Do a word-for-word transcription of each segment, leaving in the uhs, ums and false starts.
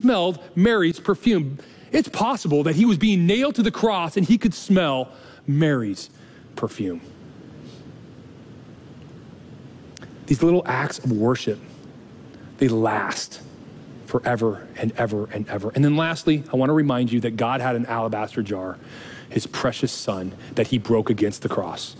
smelled Mary's perfume. It's possible that he was being nailed to the cross and he could smell Mary's perfume. These little acts of worship, they last forever and ever and ever. And then lastly, I want to remind you that God had an alabaster jar, his precious son, that he broke against the cross.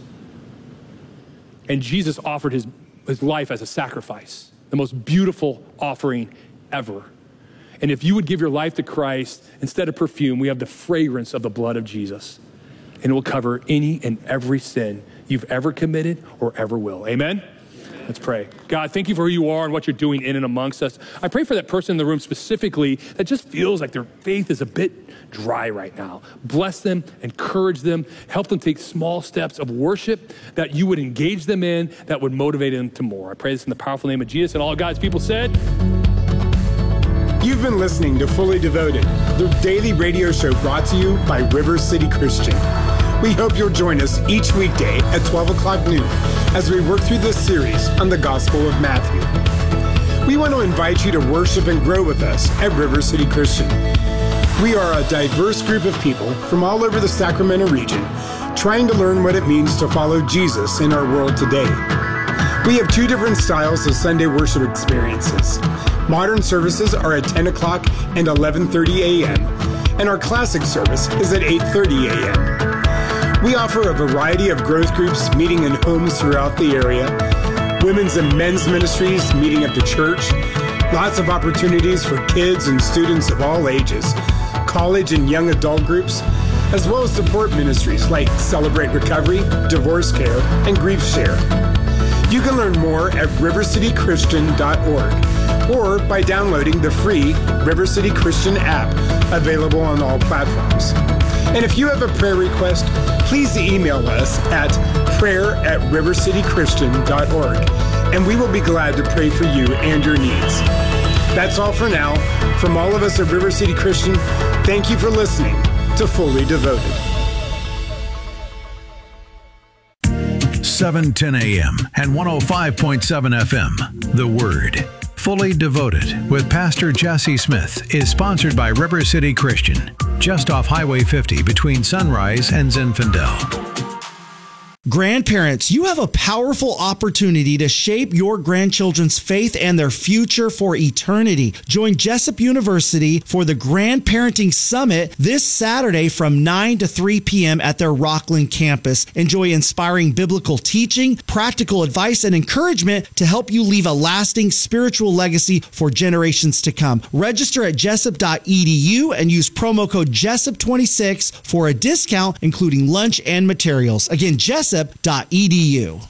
And Jesus offered his, his life as a sacrifice, the most beautiful offering ever. And if you would give your life to Christ, instead of perfume, we have the fragrance of the blood of Jesus. And it will cover any and every sin you've ever committed or ever will. Amen? Let's pray. God, thank you for who you are and what you're doing in and amongst us. I pray for that person in the room specifically that just feels like their faith is a bit dry right now. Bless them, encourage them, help them take small steps of worship that you would engage them in, that would motivate them to more. I pray this in the powerful name of Jesus, and all God's people said. You've been listening to Fully Devoted, the daily radio show brought to you by River City Christian. We hope you'll join us each weekday at twelve o'clock noon as we work through this series on the Gospel of Matthew. We want to invite you to worship and grow with us at River City Christian. We are a diverse group of people from all over the Sacramento region trying to learn what it means to follow Jesus in our world today. We have two different styles of Sunday worship experiences. Modern services are at ten o'clock and eleven thirty a.m., and our classic service is at eight thirty a.m. We offer a variety of growth groups meeting in homes throughout the area, women's and men's ministries meeting at the church, lots of opportunities for kids and students of all ages, college and young adult groups, as well as support ministries like Celebrate Recovery, Divorce Care, and Grief Share. You can learn more at river city christian dot org or by downloading the free River City Christian app available on all platforms. And if you have a prayer request, please email us at prayer at river city christian dot org, and we will be glad to pray for you and your needs. That's all for now. From all of us at River City Christian, thank you for listening to Fully Devoted. seven ten a.m. and one oh five point seven F M. The Word. Fully Devoted with Pastor Jesse Smith is sponsored by River City Christian, just off Highway fifty between Sunrise and Zinfandel. Grandparents, you have a powerful opportunity to shape your grandchildren's faith and their future for eternity. Join Jessup University for the Grandparenting Summit this Saturday from nine to three p.m. at their Rockland campus. Enjoy inspiring biblical teaching, practical advice, and encouragement to help you leave a lasting spiritual legacy for generations to come. Register at jessup dot e d u and use promo code Jessup twenty-six for a discount, including lunch and materials. Again, jessup dot e d u.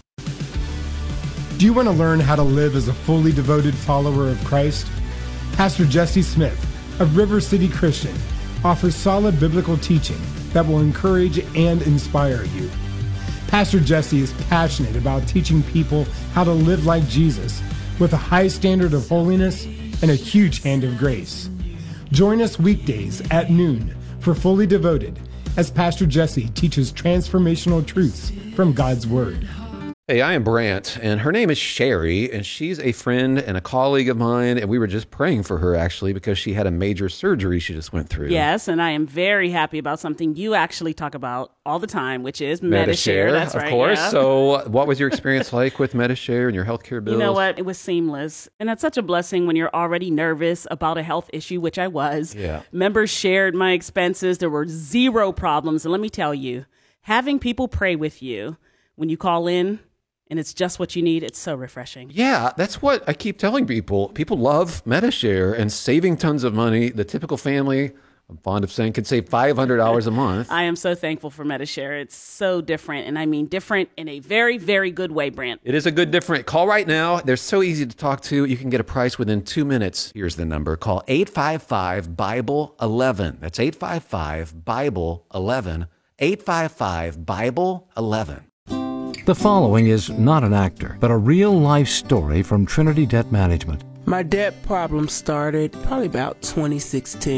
Do you want to learn how to live as a fully devoted follower of Christ? Pastor Jesse Smith of River City Christian offers solid biblical teaching that will encourage and inspire you. Pastor Jesse is passionate about teaching people how to live like Jesus with a high standard of holiness and a huge hand of grace. Join us weekdays at noon for Fully Devoted as Pastor Jesse teaches transformational truths from God's Word. Hey, I am Brant, and her name is Sherry, and she's a friend and a colleague of mine, and we were just praying for her, actually, because she had a major surgery she just went through. Yes, and I am very happy about something you actually talk about all the time, which is Medi-Share. That's of right, course. yeah. So what was your experience like with Medi-Share and your healthcare bills? You know what? It was seamless, and that's such a blessing when you're already nervous about a health issue, which I was. Yeah. Members shared my expenses. There were zero problems, and let me tell you, having people pray with you when you call in, and it's just what you need, it's so refreshing. Yeah, that's what I keep telling people. People love Medi-Share and saving tons of money. The typical family, I'm fond of saying, could save five hundred dollars a month. I am so thankful for Medi-Share. It's so different, and I mean different in a very, very good way, Brant. It is a good different. Call right now. They're so easy to talk to. You can get a price within two minutes. Here's the number. Call eight five five, Bible eleven. That's eight five five, Bible eleven. eight five five, Bible eleven. The following is not an actor, but a real-life story from Trinity Debt Management. My debt problem started probably about twenty sixteen.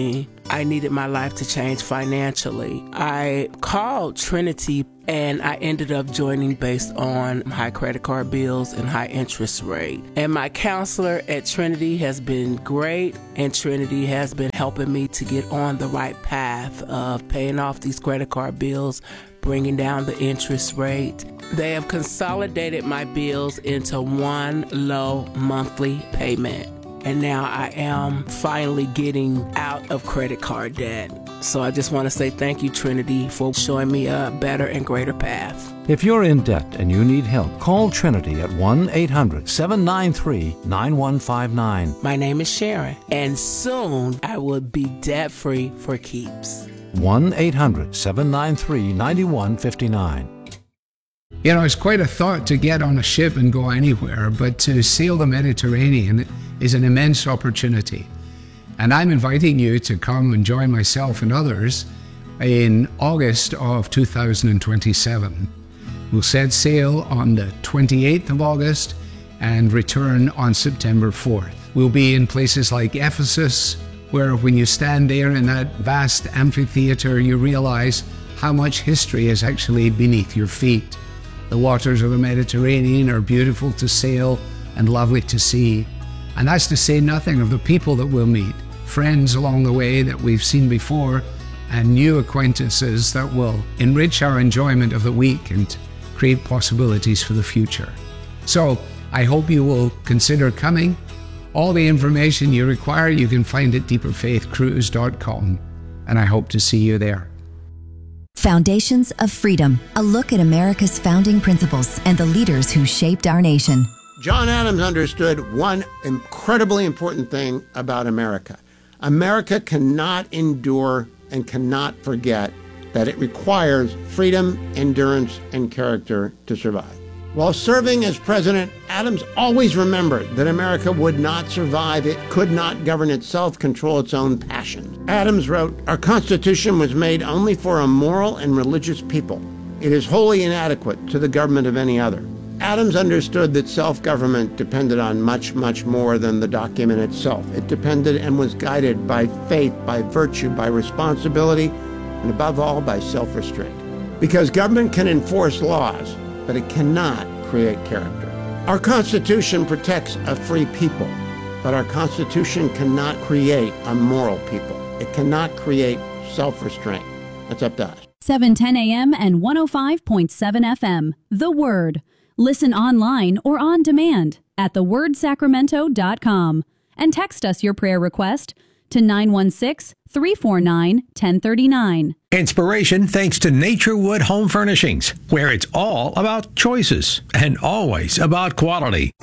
I needed my life to change financially. I called Trinity and I ended up joining based on high credit card bills and high interest rate. And my counselor at Trinity has been great, and Trinity has been helping me to get on the right path of paying off these credit card bills, bringing down the interest rate. They have consolidated my bills into one low monthly payment. And now I am finally getting out of credit card debt. So I just want to say thank you, Trinity, for showing me a better and greater path. If you're in debt and you need help, call Trinity at one eight hundred seven nine three nine one five nine. My name is Sharon, and soon I will be debt-free for keeps. one eight hundred seven nine three nine one five nine. You know, it's quite a thought to get on a ship and go anywhere, but to sail the Mediterranean is an immense opportunity. And I'm inviting you to come and join myself and others in August of two thousand twenty-seven. We'll set sail on the twenty-eighth of August and return on September fourth. We'll be in places like Ephesus, where when you stand there in that vast amphitheater, you realize how much history is actually beneath your feet. The waters of the Mediterranean are beautiful to sail and lovely to see. And that's to say nothing of the people that we'll meet, friends along the way that we've seen before, and new acquaintances that will enrich our enjoyment of the week and create possibilities for the future. So I hope you will consider coming. All the information you require you can find at deeper faith cruise dot com, and I hope to see you there. Foundations of Freedom, a look at America's founding principles and the leaders who shaped our nation. John Adams understood one incredibly important thing about America. America cannot endure and cannot forget that it requires freedom, endurance, and character to survive. While serving as president, Adams always remembered that America would not survive. It could not govern itself, control its own passions. Adams wrote, "Our Constitution was made only for a moral and religious people. It is wholly inadequate to the government of any other." Adams understood that self-government depended on much, much more than the document itself. It depended and was guided by faith, by virtue, by responsibility, and above all, by self-restraint. Because government can enforce laws, but it cannot create character. Our Constitution protects a free people, but our Constitution cannot create a moral people. It cannot create self-restraint. That's up to us. seven ten a m and one oh five point seven F M. The Word. Listen online or on demand at the word sacramento dot com and text us your prayer request to nine one six, three four nine, one oh three nine. Inspiration thanks to Naturewood Home Furnishings, where it's all about choices and always about quality.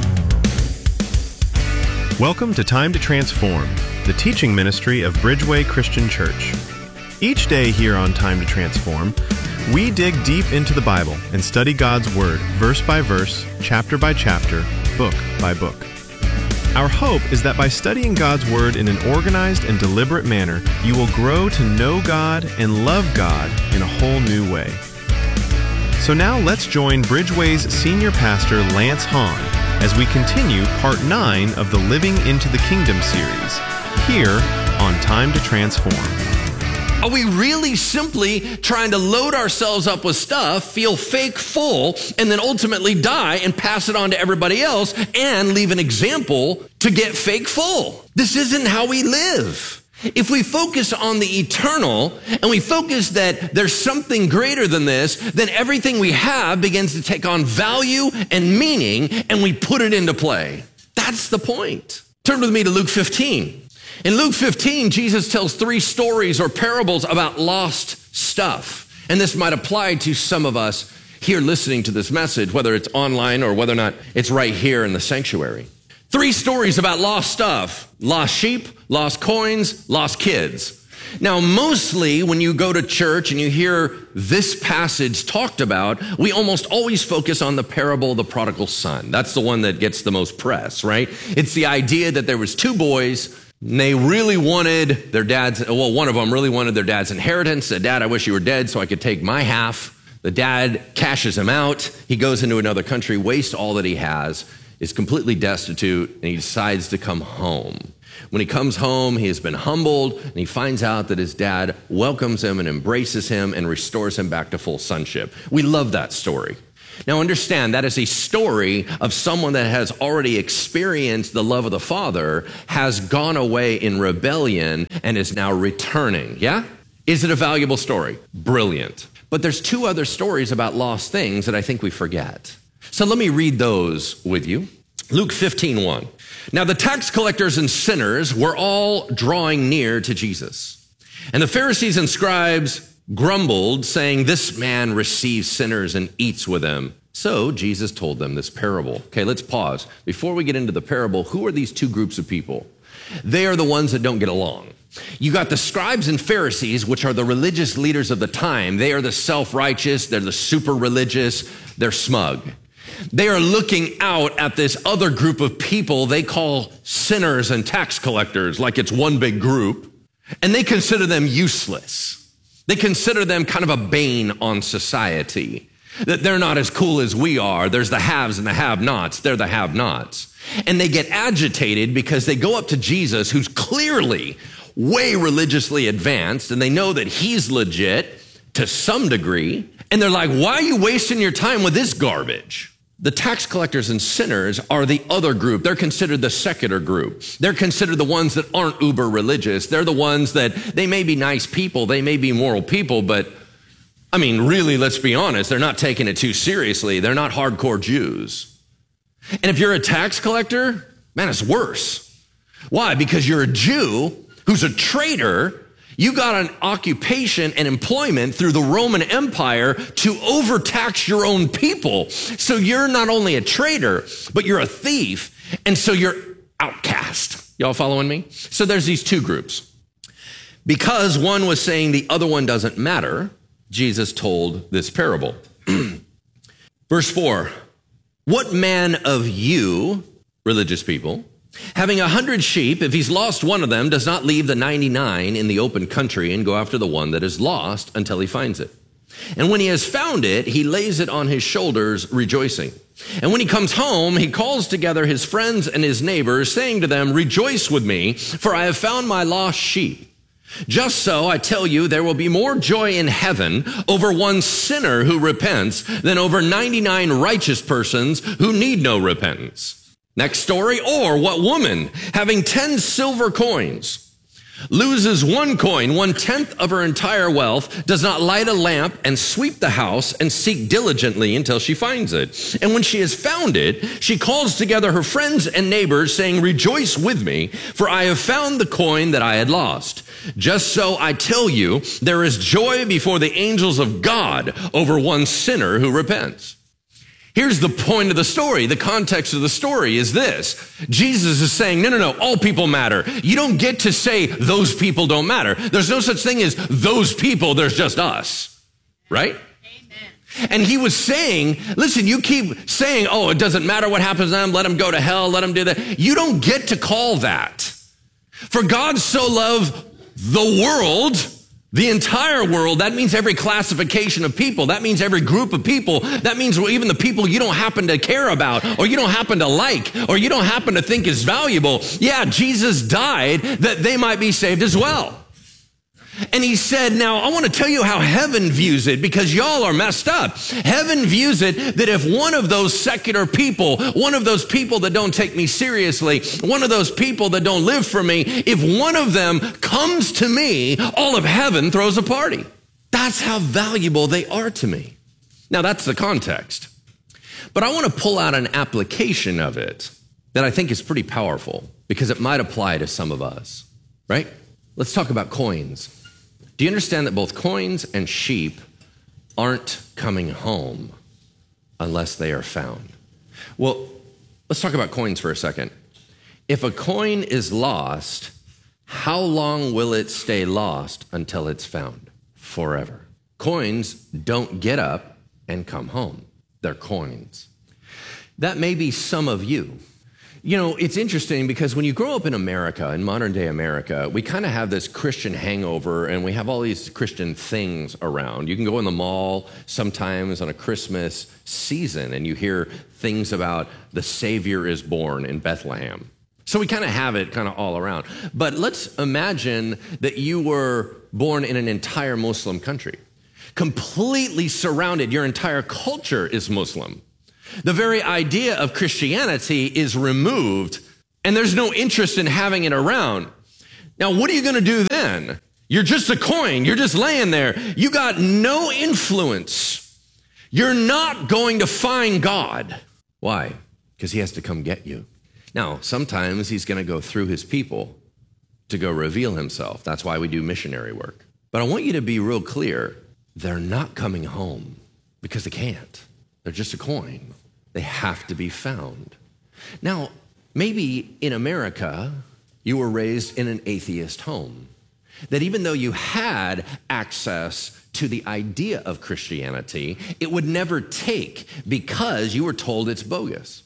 Welcome to Time to Transform, the teaching ministry of Bridgeway Christian Church. Each day here on Time to Transform, we dig deep into the Bible and study God's Word, verse by verse, chapter by chapter, book by book. Our hope is that by studying God's Word in an organized and deliberate manner, you will grow to know God and love God in a whole new way. So now let's join Bridgeway's senior pastor, Lance Hahn, as we continue part nine of the Living into the Kingdom series, here on Time to Transform. Are we really simply trying to load ourselves up with stuff, feel fake full, and then ultimately die and pass it on to everybody else and leave an example to get fake full? This isn't how we live. If we focus on the eternal and we focus that there's something greater than this, then everything we have begins to take on value and meaning, and we put it into play. That's the point. Turn with me to Luke fifteen. In Luke fifteen, Jesus tells three stories or parables about lost stuff. And this might apply to some of us here listening to this message, whether it's online or whether or not it's right here in the sanctuary. Three stories about lost stuff: lost sheep, lost coins, lost kids. Now, mostly when you go to church and you hear this passage talked about, we almost always focus on the parable of the prodigal son. That's the one that gets the most press, right? It's the idea that there was two boys, and they really wanted their dad's, well, one of them really wanted their dad's inheritance. Said, "Dad, I wish you were dead so I could take my half." The dad cashes him out. He goes into another country, wastes all that he has, is completely destitute, and he decides to come home. When he comes home, he has been humbled, and he finds out that his dad welcomes him and embraces him and restores him back to full sonship. We love that story. Now understand, that is a story of someone that has already experienced the love of the Father, has gone away in rebellion, and is now returning. Yeah? Is it a valuable story? Brilliant. But there's two other stories about lost things that I think we forget. So let me read those with you. Luke fifteen one. Now the tax collectors and sinners were all drawing near to Jesus. And the Pharisees and scribes grumbled, saying, "This man receives sinners and eats with them." So Jesus told them this parable. Okay, let's pause. Before we get into the parable, who are these two groups of people? They are the ones that don't get along. You got the scribes and Pharisees, which are the religious leaders of the time. They are the self-righteous, they're the super religious, they're smug. They are looking out at this other group of people they call sinners and tax collectors, like it's one big group, and they consider them useless. They consider them kind of a bane on society, that they're not as cool as we are. There's the haves and the have-nots. They're the have-nots. And they get agitated because they go up to Jesus, who's clearly way religiously advanced, and they know that he's legit to some degree. And they're like, "Why are you wasting your time with this garbage?" The tax collectors and sinners are the other group. They're considered the secular group. They're considered the ones that aren't uber religious. They're the ones that they may be nice people, they may be moral people, but I mean, really, let's be honest, they're not taking it too seriously. They're not hardcore Jews. And if you're a tax collector, man, it's worse. Why? Because you're a Jew who's a traitor. You got an occupation and employment through the Roman Empire to overtax your own people. So you're not only a traitor, but you're a thief. And so you're outcast. Y'all following me? So there's these two groups. Because one was saying the other one doesn't matter, Jesus told this parable. Verse four, "What man of you, religious people, having a hundred sheep, if he's lost one of them, does not leave the ninety-nine in the open country and go after the one that is lost until he finds it? And when he has found it, he lays it on his shoulders, rejoicing. And when he comes home, he calls together his friends and his neighbors, saying to them, 'Rejoice with me, for I have found my lost sheep.' Just so, I tell you, there will be more joy in heaven over one sinner who repents than over ninety-nine righteous persons who need no repentance." Next story. "Or what woman, having ten silver coins, loses one coin, one-tenth of her entire wealth, does not light a lamp and sweep the house and seek diligently until she finds it? And when she has found it, she calls together her friends and neighbors, saying, 'Rejoice with me, for I have found the coin that I had lost.' Just so, I tell you, there is joy before the angels of God over one sinner who repents." Here's the point of the story. The context of the story is this. Jesus is saying, no, no, no, all people matter. You don't get to say those people don't matter. There's no such thing as those people. There's just us, right? Amen. And he was saying, listen, you keep saying, oh, it doesn't matter what happens to them. Let them go to hell. Let them do that. You don't get to call that. For God so loved the world, the entire world. That means every classification of people. That means every group of people. That means even the people you don't happen to care about, or you don't happen to like, or you don't happen to think is valuable. Yeah, Jesus died that they might be saved as well. And he said, now I want to tell you how heaven views it, because y'all are messed up. Heaven views it that if one of those secular people, one of those people that don't take me seriously, one of those people that don't live for me, if one of them comes to me, all of heaven throws a party. That's how valuable they are to me. Now that's the context. But I want to pull out an application of it that I think is pretty powerful, because it might apply to some of us, right? Let's talk about coins. Do you understand that both coins and sheep aren't coming home unless they are found? Well, let's talk about coins for a second. If a coin is lost, how long will it stay lost until it's found? Forever. Coins don't get up and come home. They're coins. That may be some of you. You know, it's interesting because when you grow up in America, in modern day America, we kind of have this Christian hangover, and we have all these Christian things around. You can go in the mall sometimes on a Christmas season and you hear things about the Savior is born in Bethlehem. So we kind of have it kind of all around. But let's imagine that you were born in an entire Muslim country, completely surrounded. Your entire culture is Muslim. The very idea of Christianity is removed, and there's no interest in having it around. Now, what are you going to do then? You're just a coin. You're just laying there. You got no influence. You're not going to find God. Why? Because he has to come get you. Now, sometimes he's going to go through his people to go reveal himself. That's why we do missionary work. But I want you to be real clear. They're not coming home because they can't. They're just a coin. They have to be found. Now, maybe in America, you were raised in an atheist home, that even though you had access to the idea of Christianity, it would never take because you were told it's bogus.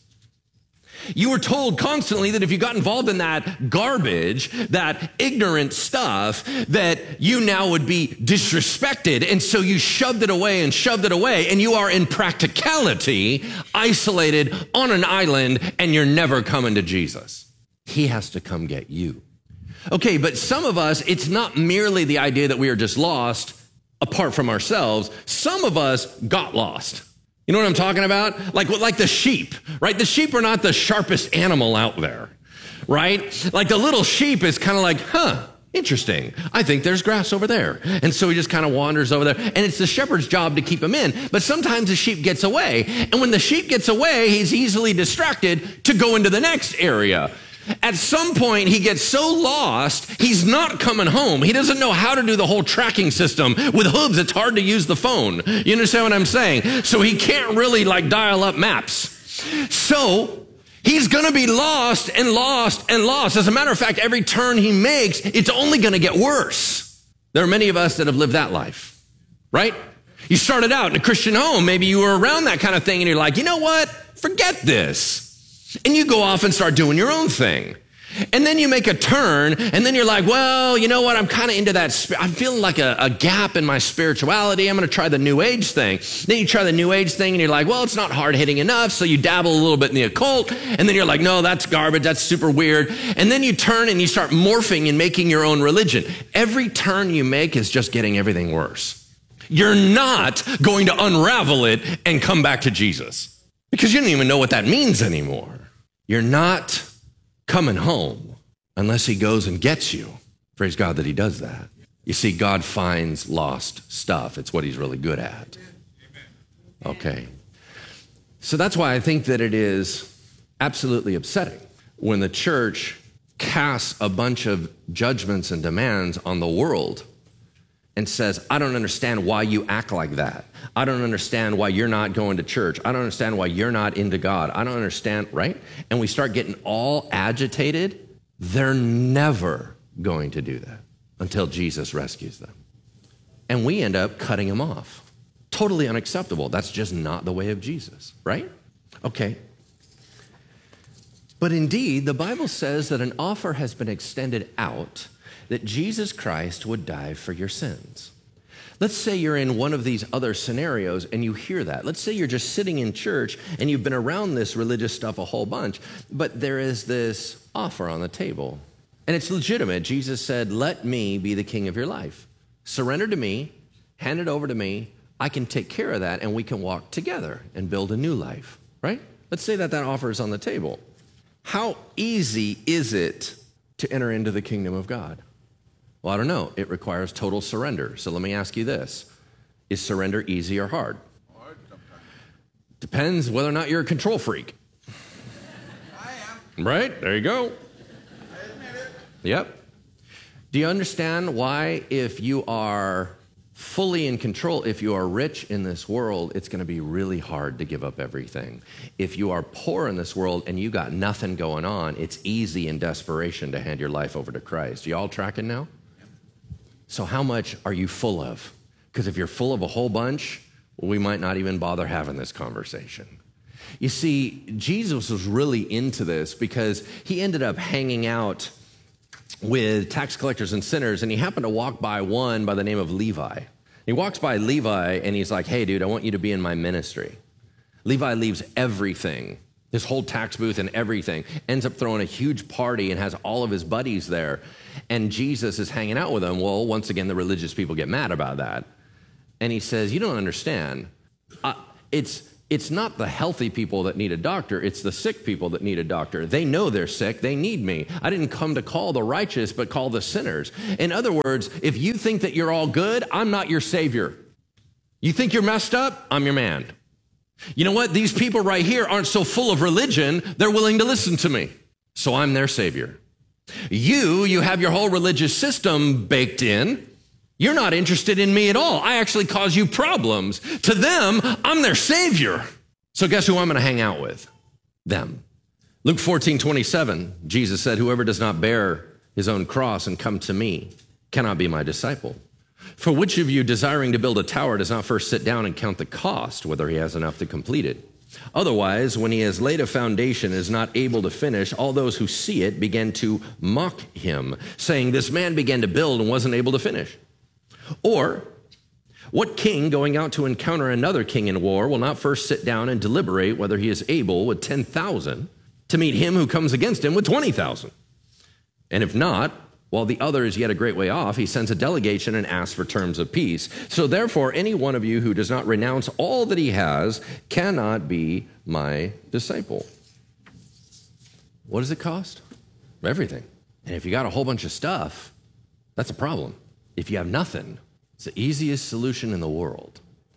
You were told constantly that if you got involved in that garbage, that ignorant stuff, that you now would be disrespected. And so you shoved it away and shoved it away. And you are in practicality isolated on an island, and you're never coming to Jesus. He has to come get you. Okay, but some of us, it's not merely the idea that we are just lost apart from ourselves. Some of us got lost. You know what I'm talking about? Like, like the sheep, right? The sheep are not the sharpest animal out there, right? Like the little sheep is kind of like, huh, interesting. I think there's grass over there. And so he just kind of wanders over there. And it's the shepherd's job to keep him in. But sometimes the sheep gets away. And when the sheep gets away, he's easily distracted to go into the next area. At some point, he gets so lost, he's not coming home. He doesn't know how to do the whole tracking system. With hooves, it's hard to use the phone. You understand what I'm saying? So he can't really like dial up maps. So he's going to be lost and lost and lost. As a matter of fact, every turn he makes, it's only going to get worse. There are many of us that have lived that life, right? You started out in a Christian home. Maybe you were around that kind of thing and you're like, you know what? Forget this. And you go off and start doing your own thing. And then you make a turn, and then you're like, well, you know what? I'm kind of into that. Sp- I'm feeling like a, a gap in my spirituality. I'm going to try the New Age thing. Then you try the New Age thing, and you're like, well, it's not hard-hitting enough. So you dabble a little bit in the occult, and then you're like, no, that's garbage. That's super weird. And then you turn and you start morphing and making your own religion. Every turn you make is just getting everything worse. You're not going to unravel it and come back to Jesus because you don't even know what that means anymore. You're not coming home unless he goes and gets you. Praise God that he does that. You see, God finds lost stuff. It's what he's really good at. Okay. So that's why I think that it is absolutely upsetting when the church casts a bunch of judgments and demands on the world and says, I don't understand why you act like that. I don't understand why you're not going to church. I don't understand why you're not into God. I don't understand, right? And we start getting all agitated. They're never going to do that until Jesus rescues them. And we end up cutting them off. Totally unacceptable. That's just not the way of Jesus, right? Okay. But indeed, the Bible says that an offer has been extended out that Jesus Christ would die for your sins. Let's say you're in one of these other scenarios and you hear that. Let's say you're just sitting in church and you've been around this religious stuff a whole bunch, but there is this offer on the table. And it's legitimate. Jesus said, let me be the king of your life. Surrender to me, hand it over to me. I can take care of that and we can walk together and build a new life, right? Let's say that that offer is on the table. How easy is it to enter into the kingdom of God? Well, I don't know. It requires total surrender. So let me ask you this. Is surrender easy or hard? Hard sometimes. Depends whether or not you're a control freak. I am. Right? There you go. I admit it. Yep. Do you understand why if you are fully in control, if you are rich in this world, it's going to be really hard to give up everything. If you are poor in this world and you got nothing going on, it's easy in desperation to hand your life over to Christ. You all tracking now? So how much are you full of? Because if you're full of a whole bunch, we might not even bother having this conversation. You see, Jesus was really into this because he ended up hanging out with tax collectors and sinners, and he happened to walk by one by the name of Levi. He walks by Levi, and he's like, hey, dude, I want you to be in my ministry. Levi leaves everything his whole tax booth and everything, ends up throwing a huge party and has all of his buddies there. And Jesus is hanging out with them. Well, once again, the religious people get mad about that. And he says, you don't understand. Uh, it's, it's not the healthy people that need a doctor. It's the sick people that need a doctor. They know they're sick. They need me. I didn't come to call the righteous, but call the sinners. In other words, if you think that you're all good, I'm not your savior. You think you're messed up? I'm your man. You know what? These people right here aren't so full of religion, they're willing to listen to me. So I'm their savior. You, you have your whole religious system baked in. You're not interested in me at all. I actually cause you problems. To them, I'm their savior. So guess who I'm going to hang out with? Them. Luke fourteen twenty-seven, Jesus said, whoever does not bear his own cross and come to me cannot be my disciple. For which of you desiring to build a tower does not first sit down and count the cost, whether he has enough to complete it? Otherwise, when he has laid a foundation and is not able to finish, all those who see it begin to mock him, saying, this man began to build and wasn't able to finish. Or, what king going out to encounter another king in war will not first sit down and deliberate whether he is able with ten thousand to meet him who comes against him with twenty thousand? And if not, while the other is yet a great way off, he sends a delegation and asks for terms of peace. So therefore, any one of you who does not renounce all that he has cannot be my disciple. What does it cost? Everything. And if you got a whole bunch of stuff, that's a problem. If you have nothing, it's the easiest solution in the world.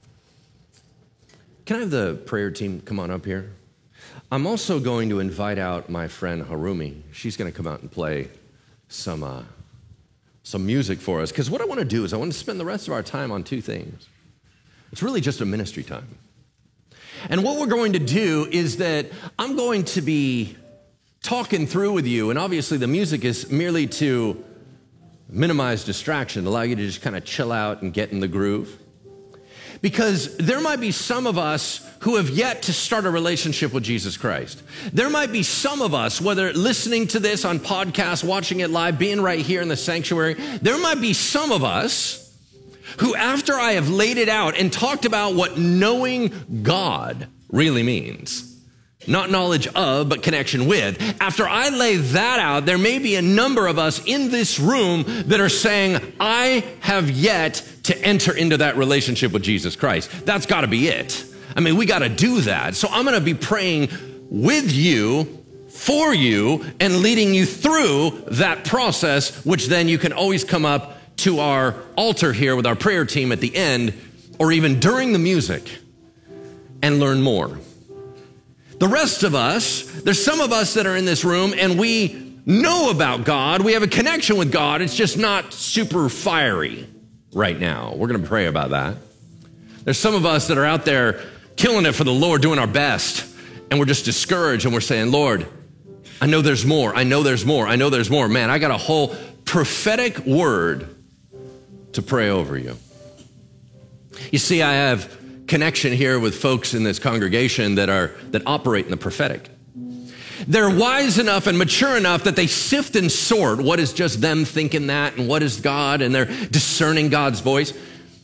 Can I have the prayer team come on up here? I'm also going to invite out my friend Harumi. She's going to come out and play some uh, some music for us. Because what I want to do is I want to spend the rest of our time on two things. It's really just a ministry time. And what we're going to do is that I'm going to be talking through with you, and obviously the music is merely to minimize distraction, allow you to just kind of chill out and get in the groove. Because there might be some of us who have yet to start a relationship with Jesus Christ. There might be some of us, whether listening to this on podcast, watching it live, being right here in the sanctuary, there might be some of us who, after I have laid it out and talked about what knowing God really means, not knowledge of, but connection with. After I lay that out, there may be a number of us in this room that are saying, I have yet to enter into that relationship with Jesus Christ. That's got to be it. I mean, we got to do that. So I'm going to be praying with you, for you, and leading you through that process, which then you can always come up to our altar here with our prayer team at the end, or even during the music, and learn more. The rest of us, there's some of us that are in this room and we know about God. We have a connection with God. It's just not super fiery right now. We're going to pray about that. There's some of us that are out there killing it for the Lord, doing our best, and we're just discouraged and we're saying, Lord, I know there's more. I know there's more. I know there's more. Man, I got a whole prophetic word to pray over you. You see, I have connection here with folks in this congregation that are that operate in the prophetic. They're wise enough and mature enough that they sift and sort what is just them thinking that and what is God, and they're discerning God's voice.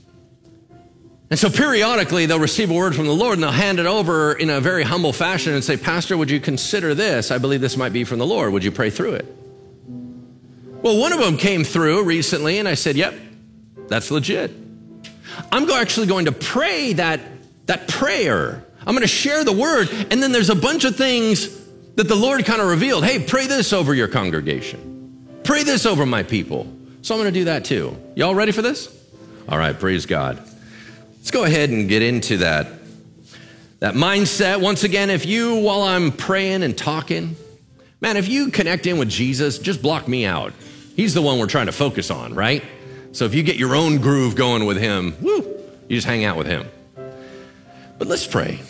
And so periodically they'll receive a word from the Lord and they'll hand it over in a very humble fashion and say, Pastor, would you consider this? I believe this might be from the Lord. Would you pray through it? Well, one of them came through recently and I said, yep, that's legit. I'm actually going to pray that, that prayer. I'm going to share the word, and then there's a bunch of things that the Lord kind of revealed. Hey, pray this over your congregation. Pray this over my people. So I'm going to do that too. Y'all ready for this? All right, praise God. Let's go ahead and get into that, that mindset. Once again, if you, while I'm praying and talking, man, if you connect in with Jesus, just block me out. He's the one we're trying to focus on, right? So if you get your own groove going with him, woo, you just hang out with him. But let's pray.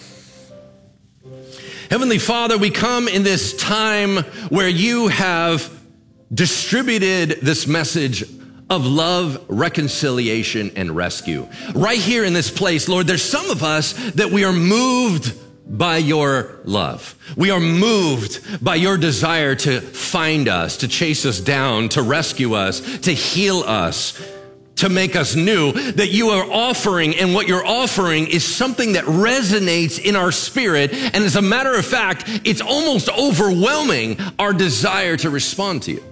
Heavenly Father, we come in this time where you have distributed this message of love, reconciliation, and rescue. Right here in this place, Lord, there's some of us that we are moved by your love. We are moved by your desire to find us, to chase us down, to rescue us, to heal us, to make us new, that you are offering, and what you're offering is something that resonates in our spirit. And as a matter of fact, it's almost overwhelming our desire to respond to you.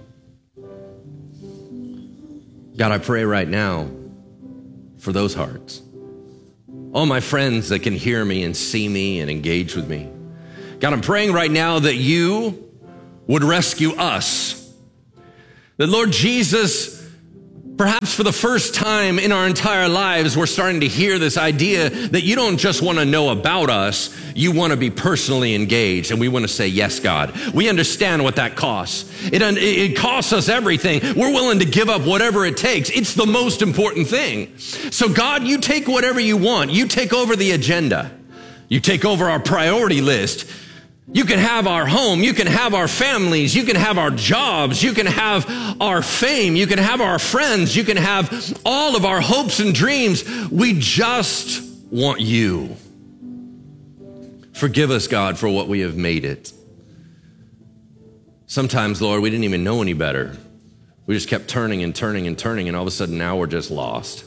God, I pray right now for those hearts. All my friends that can hear me and see me and engage with me. God, I'm praying right now that you would rescue us. That Lord Jesus, perhaps for the first time in our entire lives, we're starting to hear this idea that you don't just want to know about us, you want to be personally engaged. And we want to say, yes, God. We understand what that costs. It, it costs us everything. We're willing to give up whatever it takes. It's the most important thing. So God, you take whatever you want. You take over the agenda. You take over our priority list. You can have our home, you can have our families, you can have our jobs, you can have our fame, you can have our friends, you can have all of our hopes and dreams. We just want you. Forgive us, God, for what we have made it. Sometimes, Lord, we didn't even know any better. We just kept turning and turning and turning, and all of a sudden now we're just lost.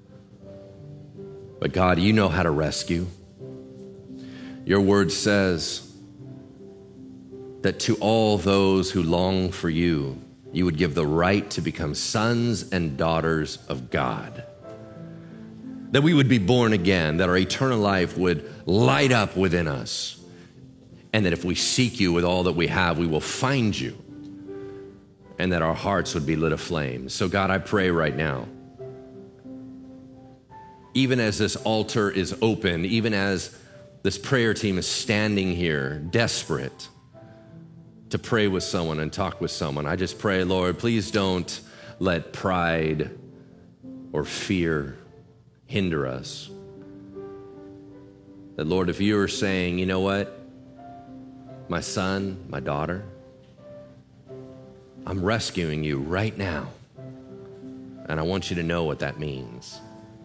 But God, you know how to rescue. Your word says that to all those who long for you, you would give the right to become sons and daughters of God. That we would be born again, that our eternal life would light up within us. And that if we seek you with all that we have, we will find you. And that our hearts would be lit aflame. So God, I pray right now, even as this altar is open, even as this prayer team is standing here, desperate to pray with someone and talk with someone, I just pray, Lord, please don't let pride or fear hinder us. That, Lord, if you are saying, you know what, my son, my daughter, I'm rescuing you right now, and I want you to know what that means.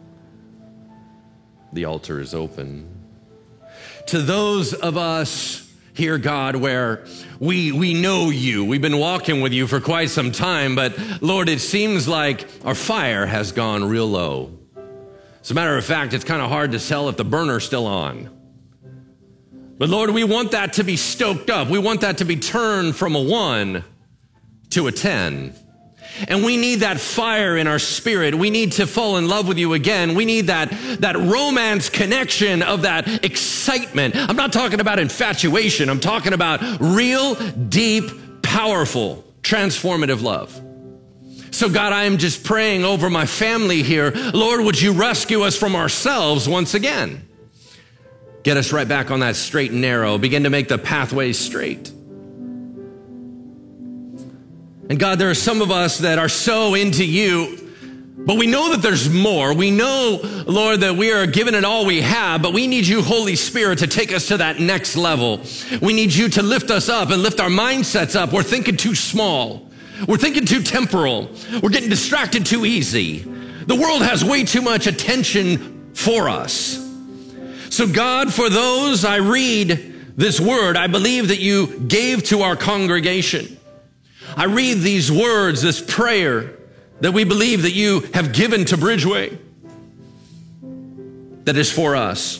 The altar is open. To those of us here, God, where we we know you, we've been walking with you for quite some time, but Lord, it seems like our fire has gone real low. As a matter of fact, it's kind of hard to tell if the burner's still on. But Lord, we want that to be stoked up. We want that to be turned from a one to a ten. And we need that fire in our spirit. We need to fall in love with you again. We need that, that romance connection of that excitement. I'm not talking about infatuation. I'm talking about real, deep, powerful, transformative love. So God, I am just praying over my family here. Lord, would you rescue us from ourselves once again? Get us right back on that straight and narrow. Begin to make the pathways straight. And God, there are some of us that are so into you, but we know that there's more. We know, Lord, that we are given it all we have, but we need you, Holy Spirit, to take us to that next level. We need you to lift us up and lift our mindsets up. We're thinking too small. We're thinking too temporal. We're getting distracted too easy. The world has way too much attention for us. So God, for those I read this word, I believe that you gave to our congregation. I read these words, this prayer that we believe that you have given to Bridgeway, that is for us.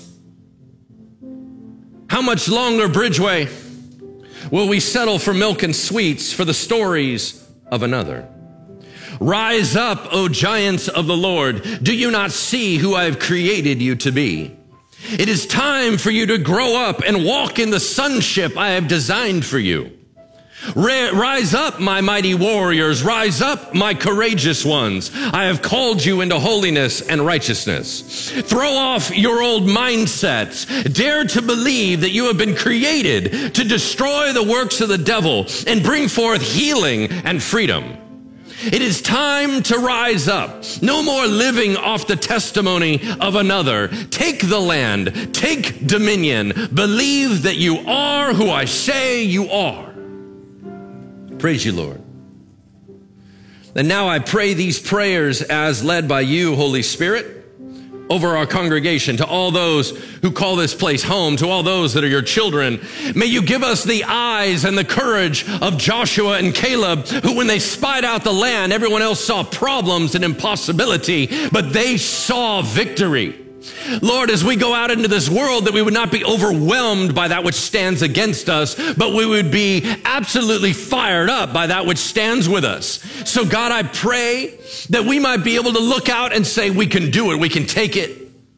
How much longer, Bridgeway, will we settle for milk and sweets, for the stories of another? Rise up, O giants of the Lord. Do you not see who I have created you to be? It is time for you to grow up and walk in the sonship I have designed for you. Rise up, my mighty warriors. Rise up, my courageous ones. I have called you into holiness and righteousness. Throw off your old mindsets. Dare to believe that you have been created to destroy the works of the devil and bring forth healing and freedom. It is time to rise up. No more living off the testimony of another. Take the land. Take dominion. Believe that you are who I say you are. Praise you, Lord. And now I pray these prayers as led by you, Holy Spirit. over our congregation, to all those who call this place home, to all those that are your children. May you give us the eyes and the courage of Joshua and Caleb, who when they spied out the land, everyone else saw problems and impossibility, but they saw victory. Lord, as we go out into this world, that we would not be overwhelmed by that which stands against us, but we would be absolutely fired up by that which stands with us. So God, I pray that we might be able to look out and say, we can do it, we can take it.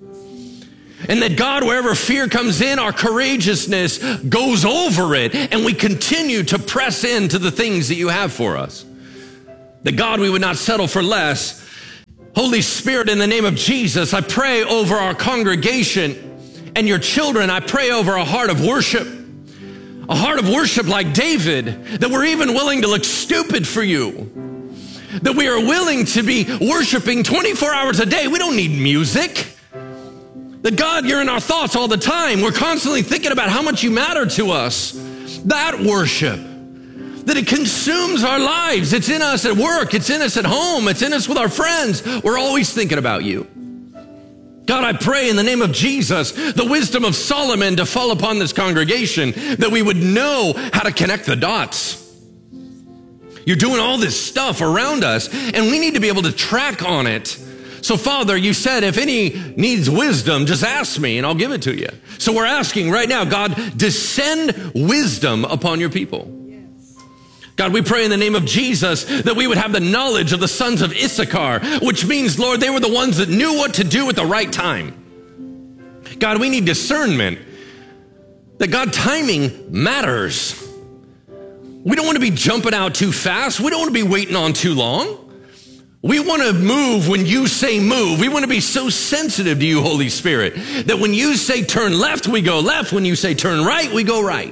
And that God, wherever fear comes in, our courageousness goes over it, and we continue to press into the things that you have for us. That God, we would not settle for less. Holy Spirit, in the name of Jesus, I pray over our congregation and your children. I pray over a heart of worship, a heart of worship like David, that we're even willing to look stupid for you, that we are willing to be worshiping twenty-four hours a day. We don't need music. That God, you're in our thoughts all the time. We're constantly thinking about how much you matter to us. That worship, that it consumes our lives. It's in us at work. It's in us at home. It's in us with our friends. We're always thinking about you. God, I pray in the name of Jesus, the wisdom of Solomon to fall upon this congregation, that we would know how to connect the dots. You're doing all this stuff around us, and we need to be able to track on it. So Father, you said, if any needs wisdom, just ask me and I'll give it to you. So we're asking right now, God, descend wisdom upon your people. God, we pray in the name of Jesus that we would have the knowledge of the sons of Issachar, which means, Lord, they were the ones that knew what to do at the right time. God, we need discernment. That God, timing matters. We don't want to be jumping out too fast. We don't want to be waiting on too long. We want to move when you say move. We want to be so sensitive to you, Holy Spirit, that when you say turn left, we go left. When you say turn right, we go right.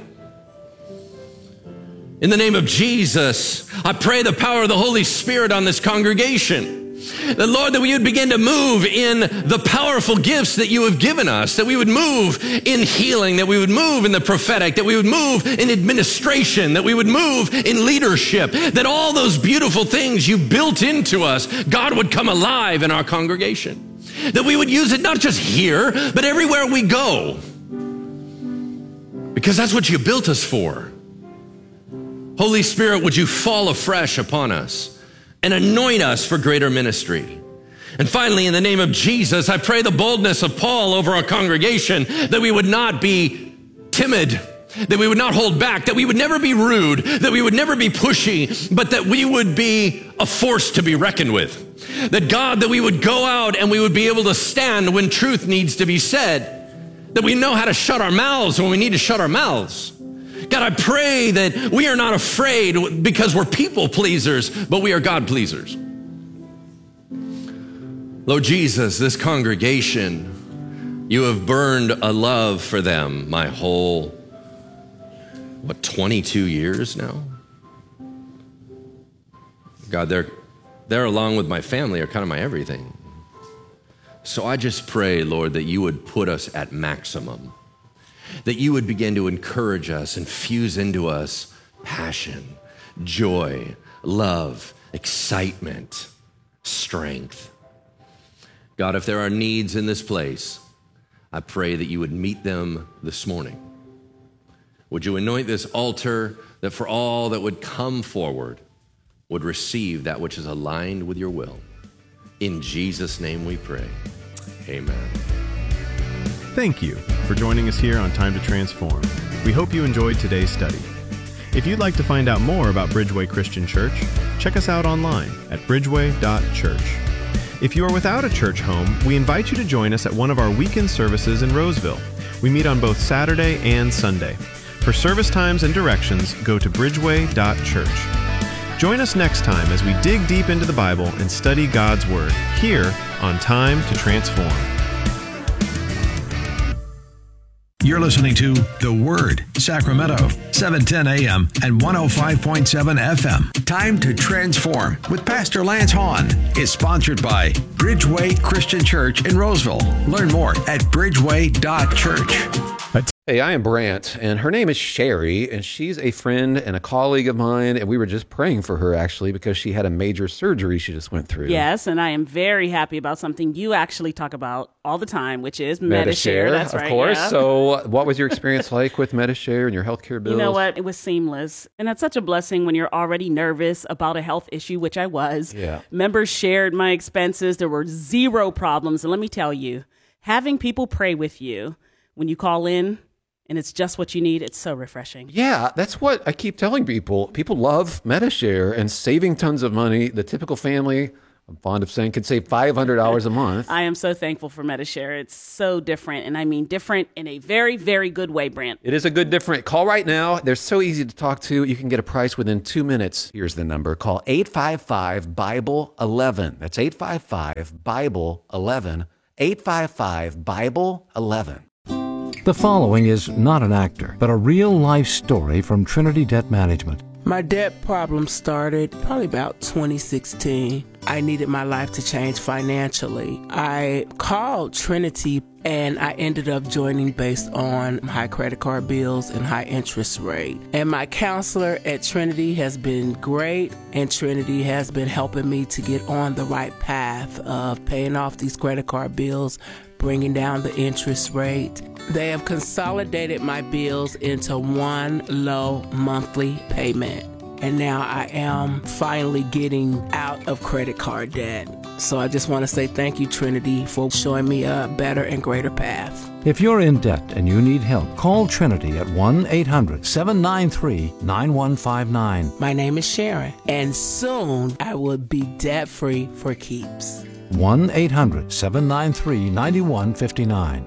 In the name of Jesus, I pray the power of the Holy Spirit on this congregation. That, Lord, that we would begin to move in the powerful gifts that you have given us, that we would move in healing, that we would move in the prophetic, that we would move in administration, that we would move in leadership, that all those beautiful things you built into us, God, would come alive in our congregation. That we would use it not just here, but everywhere we go. Because that's what you built us for. Holy Spirit, would you fall afresh upon us and anoint us for greater ministry? And finally, in the name of Jesus, I pray the boldness of Paul over our congregation, that we would not be timid, that we would not hold back, that we would never be rude, that we would never be pushy, but that we would be a force to be reckoned with. That God, that we would go out and we would be able to stand when truth needs to be said, that we know how to shut our mouths when we need to shut our mouths. God, I pray that we are not afraid because we're people pleasers, but we are God pleasers. Lord Jesus, this congregation, you have burned a love for them my whole, what, twenty-two years now? God, they're, they're along with my family are kind of my everything. So I just pray, Lord, that you would put us at maximum. That you would begin to encourage us and fuse into us passion, joy, love, excitement, strength. God, if there are needs in this place, I pray that you would meet them this morning. Would you anoint this altar, that for all that would come forward would receive that which is aligned with your will. In Jesus' name we pray. Amen. Thank you for joining us here on Time to Transform. We hope you enjoyed today's study. If you'd like to find out more about Bridgeway Christian Church, check us out online at bridgeway dot church. If you are without a church home, we invite you to join us at one of our weekend services in Roseville. We meet on both Saturday and Sunday. For service times and directions, go to bridgeway dot church. Join us next time as we dig deep into the Bible and study God's Word here on Time to Transform. You're listening to The Word, Sacramento, seven ten a.m. and one oh five point seven F M. Time to Transform with Pastor Lance Hahn is sponsored by Bridgeway Christian Church in Roseville. Learn more at bridgeway dot church. Hey, I am Brant, and her name is Sherry, and she's a friend and a colleague of mine, and we were just praying for her, actually, because she had a major surgery she just went through. Yes, and I am very happy about something you actually talk about all the time, which is Medi-Share. Medi-Share, That's of right, course. yeah. So what was your experience like with Medi-Share and your healthcare bills? You know what? It was seamless. And that's such a blessing when you're already nervous about a health issue, which I was. Yeah. Members shared my expenses. There were zero problems. And let me tell you, having people pray with you when you call in, and it's just what you need, it's so refreshing. Yeah, that's what I keep telling people. People love Medi-Share and saving tons of money. The typical family, I'm fond of saying, could save five hundred dollars a month. I am so thankful for Medi-Share. It's so different, and I mean different in a very, very good way, Brant. It is a good different. Call right now. They're so easy to talk to. You can get a price within two minutes. Here's the number. Call eight five five, Bible eleven. That's eight five five, Bible eleven. eight five five, Bible eleven. The following is not an actor, but a real-life story from Trinity Debt Management. My debt problem started probably about twenty sixteen. I needed my life to change financially. I called Trinity and I ended up joining based on high credit card bills and high interest rate. And my counselor at Trinity has been great, and Trinity has been helping me to get on the right path of paying off these credit card bills, bringing down the interest rate. They have consolidated my bills into one low monthly payment. And now I am finally getting out of credit card debt. So I just want to say thank you, Trinity, for showing me a better and greater path. If you're in debt and you need help, call Trinity at one eight hundred, seven nine three, nine one five nine. My name is Sharon, and soon I will be debt-free for keeps. one eight hundred, seven nine three, nine one five nine.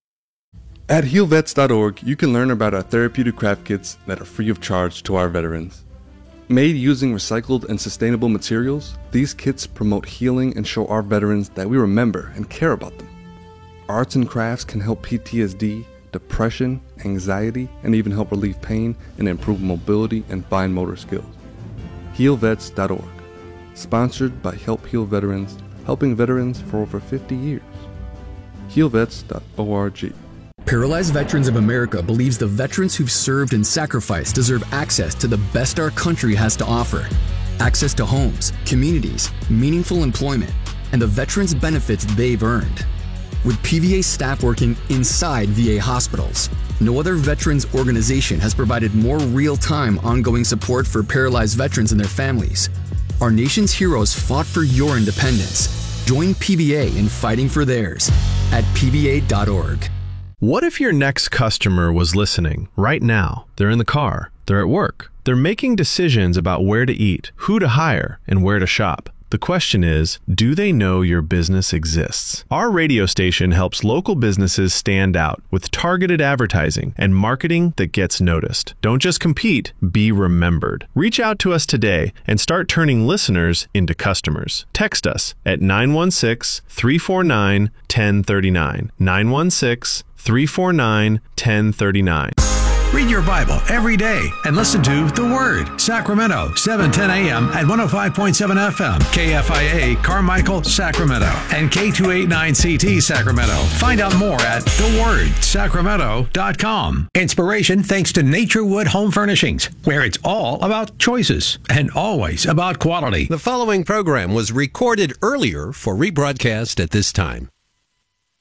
At heal vets dot org, you can learn about our therapeutic craft kits that are free of charge to our veterans. Made using recycled and sustainable materials, these kits promote healing and show our veterans that we remember and care about them. Arts and crafts can help P T S D, depression, anxiety, and even help relieve pain and improve mobility and fine motor skills. heal vets dot org. Sponsored by Help Heal Veterans, helping veterans for over fifty years. heal vets dot org. Paralyzed Veterans of America believes the veterans who've served and sacrificed deserve access to the best our country has to offer. Access to homes, communities, meaningful employment, and the veterans' benefits they've earned. With P V A staff working inside V A hospitals, no other veterans organization has provided more real-time ongoing support for paralyzed veterans and their families. Our nation's heroes fought for your independence. Join P V A in fighting for theirs at P V A dot org. What if your next customer was listening right now? They're in the car, they're at work, they're making decisions about where to eat, who to hire, and where to shop. The question is, do they know your business exists? Our radio station helps local businesses stand out with targeted advertising and marketing that gets noticed. Don't just compete, be remembered. Reach out to us today and start turning listeners into customers. Text us at nine one six, three four nine, one zero three nine. nine one six, three four nine, one zero three nine. Read your Bible every day and listen to The Word, Sacramento, seven ten a.m. at one oh five point seven F M, K F I A, Carmichael, Sacramento, and K two eighty-nine C T, Sacramento. Find out more at the word sacramento dot com. Inspiration thanks to Naturewood Home Furnishings, where it's all about choices and always about quality. The following program was recorded earlier for rebroadcast at this time.